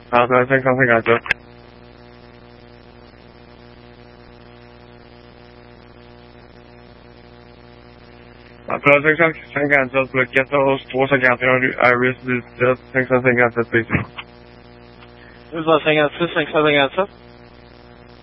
Appel 557. Appel 557 pour le 14 351 rue Harris 17 557 PC. 256 557.